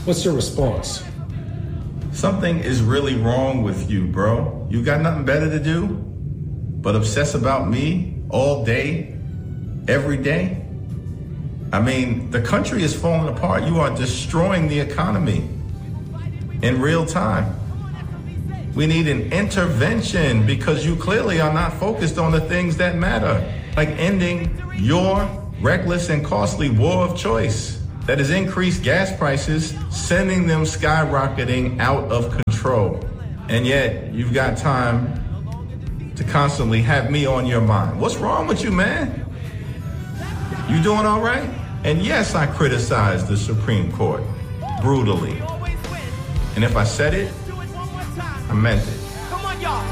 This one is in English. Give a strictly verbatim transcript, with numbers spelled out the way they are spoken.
What's your response? Something is really wrong with you, bro. You got nothing better to do but obsess about me all day, every day? I mean, the country is falling apart. You are destroying the economy in real time. We need an intervention because you clearly are not focused on the things that matter, like ending your reckless and costly war of choice that has increased gas prices, sending them skyrocketing out of control. And yet you've got time to constantly have me on your mind. What's wrong with you, man? You doing all right? And yes, I criticized the Supreme Court brutally. And if I said it, I meant it.